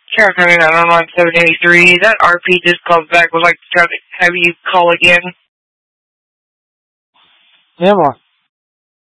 Karen coming out on line 783. That RP just called back. Would like to have you call again. Yeah, boy.